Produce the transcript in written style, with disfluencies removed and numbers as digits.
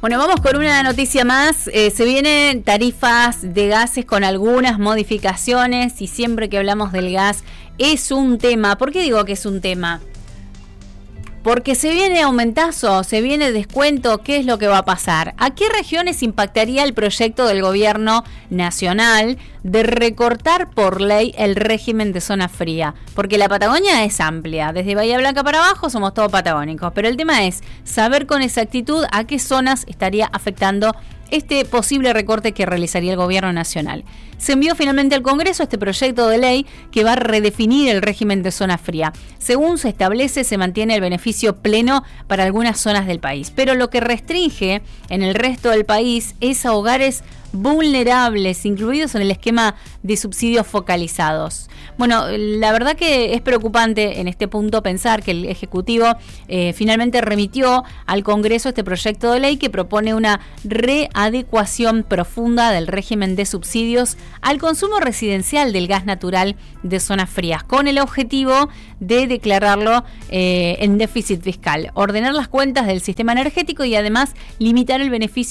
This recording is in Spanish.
Bueno, vamos con una noticia más. Se vienen tarifas de gases con algunas modificaciones y siempre que hablamos del gas es un tema. ¿Por qué digo que es un tema? Porque se viene aumentazo, se viene descuento. ¿Qué es lo que va a pasar? ¿A qué regiones impactaría el proyecto del gobierno nacional de recortar por ley el régimen de zona fría? Porque la Patagonia es amplia, desde Bahía Blanca para abajo somos todos patagónicos, pero el tema es saber con exactitud a qué zonas estaría afectando este posible recorte que realizaría el gobierno nacional. Se envió finalmente al Congreso este proyecto de ley que va a redefinir el régimen de zona fría. Según se establece, se mantiene el beneficio pleno para algunas zonas del país, pero lo que restringe en el resto del país es a hogares vulnerables, incluidos en el esquema de subsidios focalizados. Bueno, la verdad que es preocupante en este punto pensar que el Ejecutivo finalmente remitió al Congreso este proyecto de ley que propone una readecuación profunda del régimen de subsidios al consumo residencial del gas natural de zonas frías, con el objetivo de declararlo en déficit fiscal, ordenar las cuentas del sistema energético y además limitar el beneficio